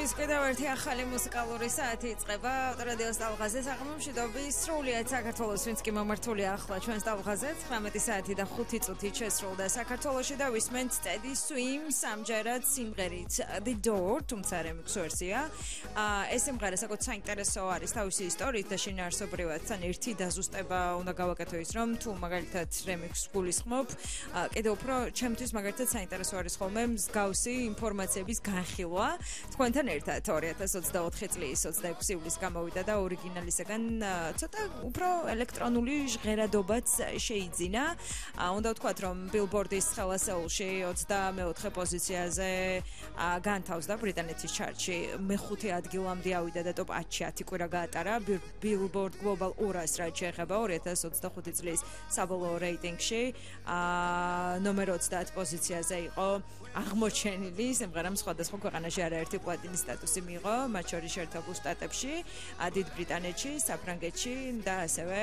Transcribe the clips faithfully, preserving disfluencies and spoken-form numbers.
ჩვენთვის კიდევ ერთი ახალი მუსიკალური საათი იწყება რადიოს ტალღაზე საღამომშვიდობის სრულიად საქართველოს ვინც კი მომართულია ახლა ჩვენს ტალღაზე ცხრამეტი საათი და ხუთი წუთი შესრულდა საქართველოში და ვისმენთ Teddy Swims ამჯერად სიმღერით The Door თუმცა remix ვერსია ეს სიმღერა საკუთარ საინტერესო არის თავისი ისტორიით და შინაარსობრივად თან ერთი დაზუსტება უნდა გავაკეთო ის რომ თუ მაგალითად remix გულისხმობ კიდევ უფრო ჩემთვის მაგალითად საინტერესო არის ხოლმე მსგავსი ინფორმაციების განხილვა თქვენთან ერთად ორი ათას ოცდაოთხი წლის ოცდაექვსი ივლისს გამოვიდა და ორიგინალისგან ცოტა უფრო ელექტრონული ჟღერადობაც შეიძინა. უნდა ვთქვათ რომ Billboard-ის ხელასეულში ოცდამეოთხე პოზიციაზე განთავსდა ბრიტანეთის ჩარტში მეხუთე ადგილამდე ავიდა და ტოპ ათში ათი კვირა გაატარა Billboard Global ორას რაც შეეხება ორი ათას ოცდახუთი წლის საბოლოო რეიტინგში ნომერ ოცდაათ პოზიციაზე იყო აღმოჩენილი სიმღერამ სხვადასხვა ქვეყანაში არაერთი პლატინის სტატუსი მიიღო, მათ შორის შეერთებულ შტატებში, დიდ ბრიტანეთში, საფრანგეთში და ასევე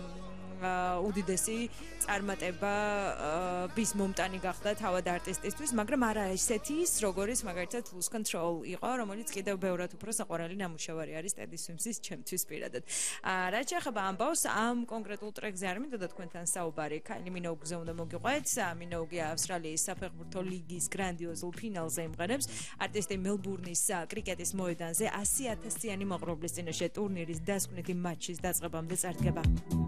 უდიდესი წარმატება bis მომტანი გახდა თავად არტისტისთვის, მაგრამ არა ესეთის, როგორც მაგალითად Lose Control იყო, რომელიც კიდევ ბევრად უფრო საყვარელი ნამუშევარი არის Teddy Swims-ის ჩემთვის პირადად. რაც შეეხება ამბავს, ამ კონკრეტულ ტრეკზე არ მინდოდა თქვენთან საუბარი, Kylie Minogue-ზე უნდა მოგიყვეთ, Minogue ავსტრალიის საფეხბურთო ლიგის გრანდიოზულ ფინალზე იმღერებს, არტისტი მელბურნის კრიკეტის მოედანზე ასი ათასიანი მოყრობლის წინაშე ტურნირის დასკვნითი მატჩის დაწყებამდე წარდგება.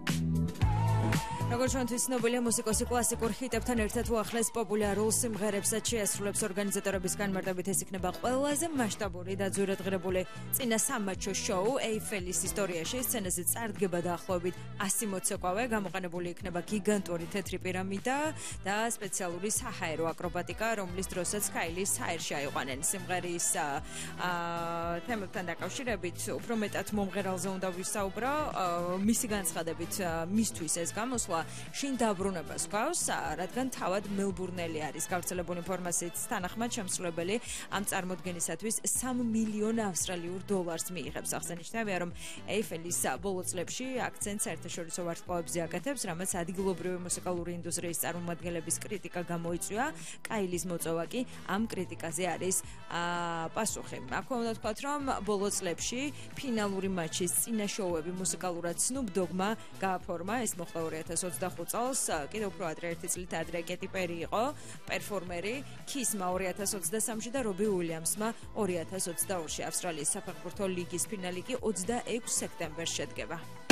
როგორც ჩვენთვის ცნობილია მუსიკოსი კლასიკურ ჰიტებთან ერთად უახლეს პოპულარულ სიმღერებსაც შეასრულებს ორგანიზატორების განმარტებით ეს იქნება ყველაზე მასშტაბური და ძვირადღირებული წინა სამმაჩო შოუ ეიფელის ისტორიაში სცენაზე წარდგება დაახლოებით ასი მოცეკვავე გამოყენებული იქნება გიგანტური თეთრი პირამიდა და სპეციალური საჰაერო აკრობატიკა რომლის დროსაც Kylie საერში აიყვანენ სიმღერის თემებთან დაკავშირებით უფრო მეტად მომღერალზე უნდა ვისაუბრო მისი განცხადებით მისთვის ეს გამოსვლა შინ დაბრუნებას გვაქვს, რადგან თავად მელბურნელი არის გავრცელებული ინფორმაციით თანახმად შემსრულებელი ამ წარმოდგენისათვის სამი მილიონი ავსტრალიურ დოლარს მიიღებს. აღსანიშნავია, რომ ეიფელის ბოლო წლებში აქცენტს საერთაშორისო ვარსკვლავებზე აკეთებს, რამაც ადგილობრივი მუსიკალური ინდუსტრიის წარმომადგენლების კრიტიკა გამოიწვია. Kylie-ის მოწვევა კი ამ კრიტიკაზე არის პასუხი. აქვე უნდა ვთქვათ, რომ ბოლო წლებში ფინალური მატჩის წინა შოუები მუსიკალურად Snoop Dogg-მა გააფორმა, ეს მოხდა ორი ათას ოცდახუთ წელს, კიდევ უფრო ადრე ერთი წლით ადრე Katy Perry იყო პერფორმერი, Kiss-მა ორი ათას ოცდასამში და Robbie Williams-მა ორი ათას ოცდაორში. ავსტრალიის საფეხბურთო ლიგის ფინალი კი ოცდაექვსი სექტემბერს შედგება.